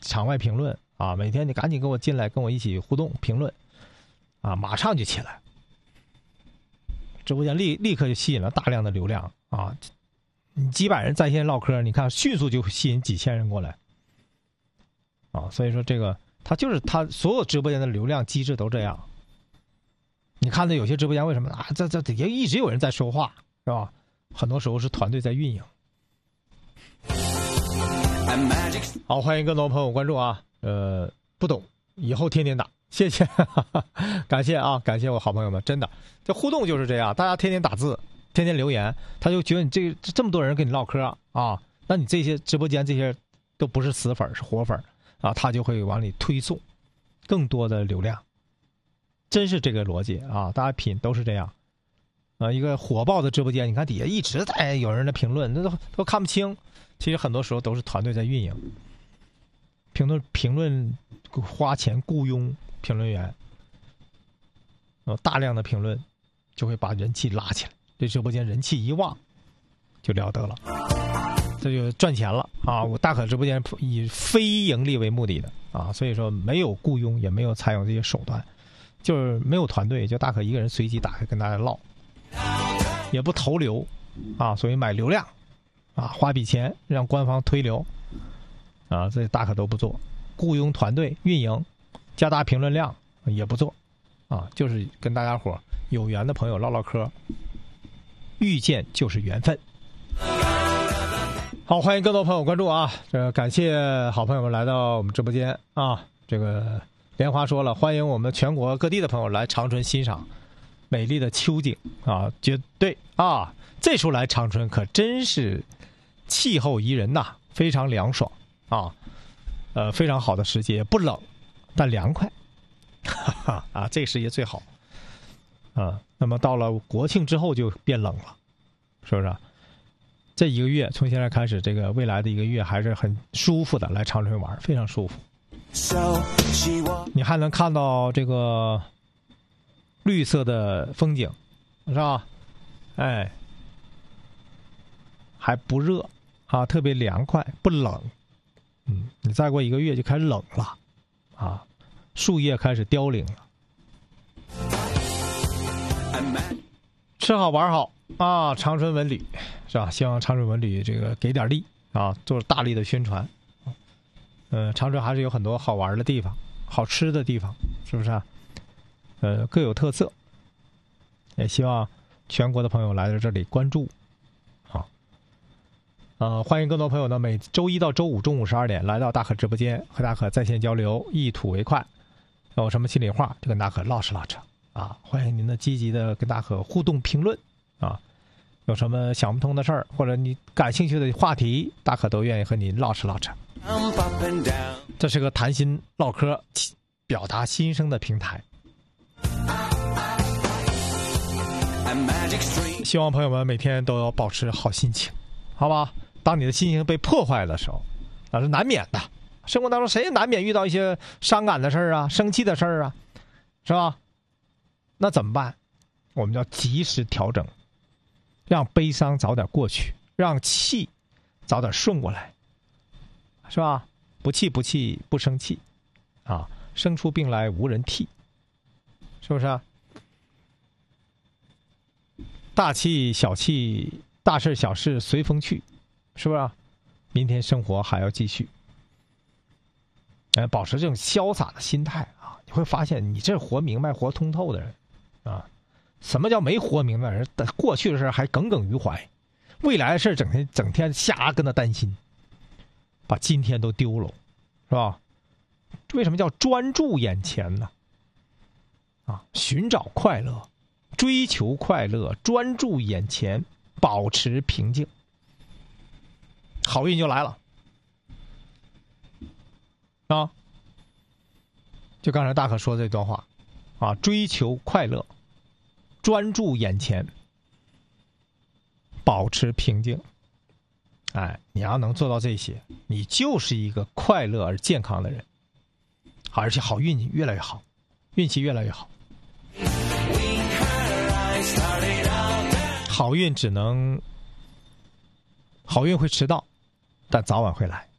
场外评论啊，每天你赶紧给我进来，跟我一起互动评论啊，马上就起来，直播间立刻就吸引了大量的流量啊！你几百人在线唠嗑，你看迅速就吸引几千人过来啊！所以说这个他所有直播间的流量机制都这样。你看到有些直播间为什么啊？这也一直有人在说话，是吧？很多时候是团队在运营。好，欢迎更多朋友关注啊！不懂以后天天打，谢谢，感谢啊，感谢我好朋友们，真的，这互动就是这样，大家天天打字，天天留言，他就觉得你这么多人跟你唠嗑啊，那你这些直播间这些都不是死粉是活粉啊，他就会往里推送更多的流量。真是这个逻辑啊！大家品都是这样，一个火爆的直播间，你看底下一直在有人的评论，那都看不清。其实很多时候都是团队在运营，评论花钱雇佣评论员，大量的评论就会把人气拉起来，这直播间人气一旺就了得了，这就赚钱了啊！我大可直播间以非盈利为目的的啊，所以说没有雇佣，也没有采用这些手段。就是没有团队，就大可一个人随机打开跟大家唠，也不投流啊，所以买流量啊，花笔钱让官方推流啊，这大可都不做。雇佣团队运营，加大评论量也不做啊，就是跟大家伙有缘的朋友唠唠嗑，遇见就是缘分。好，欢迎更多朋友关注啊！感谢好朋友们来到我们直播间啊，这个。莲花说了，欢迎我们全国各地的朋友来长春欣赏美丽的秋景啊！绝对啊，这时候来长春可真是气候宜人呐，非常凉爽啊，非常好的时节，不冷但凉快，哈哈啊，这个时节最好啊。那么到了国庆之后就变冷了，是不是？这一个月从现在开始，这个未来的一个月还是很舒服的，来长春玩非常舒服。你还能看到这个绿色的风景，是吧？哎，还不热啊，特别凉快，不冷。你再过一个月就开始冷了啊，树叶开始凋零了。吃好玩好啊，长春文旅是吧？希望长春文旅这个给点力啊，做大力的宣传。长春还是有很多好玩的地方，好吃的地方，是不是啊？各有特色，也希望全国的朋友来到这里关注，好，欢迎更多朋友呢，每周一到周五中午12点来到大可直播间，和大可在线交流，一吐为快，有什么心里话就跟大可唠扯啊！欢迎您的积极的跟大可互动评论啊！有什么想不通的事儿，或者你感兴趣的话题，大可都愿意和你唠扯。这是个谈心唠嗑、表达心声的平台。希望朋友们每天都要保持好心情，好吧？当你的心情被破坏的时候，那是难免的。生活当中谁也难免遇到一些伤感的事儿啊、生气的事儿啊，是吧？那怎么办？我们要及时调整，让悲伤早点过去，让气早点顺过来，是吧？不气不生气啊，生出病来无人替，是不是啊？大气小气，大事小事随风去，是不是啊？明天生活还要继续。保持这种潇洒的心态啊，你会发现你这活明白活通透的人啊。什么叫没活明白的人？过去的事还耿耿于怀，未来的事整天瞎跟他担心，把今天都丢了，是吧？为什么叫专注眼前呢？啊，寻找快乐，追求快乐，专注眼前，保持平静，好运就来了。啊，就刚才大可说这段话啊，追求快乐，专注眼前，保持平静。哎，你要能做到这些，你就是一个快乐而健康的人，而且好运气越来越好，运气越来越好。好运会迟到，但早晚会来。